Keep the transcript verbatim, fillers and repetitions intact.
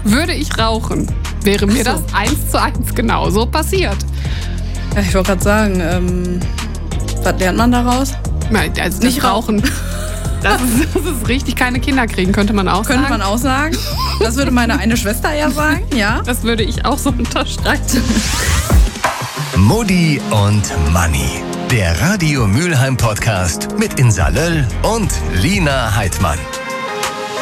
Würde ich rauchen, wäre mir Ach so. das eins zu eins genauso passiert. Ja, ich wollte gerade sagen, ähm, was lernt man daraus? Nein, also Nicht das Rauchen. Das ist, das ist richtig, keine Kinder kriegen, könnte man auch Könnte sagen. man auch sagen. Das würde meine eine Schwester eher sagen, ja. Das würde ich auch so unterstreichen. Mutti und Manni. Der Radio Mülheim Podcast mit Insa Löll und Lina Heidmann.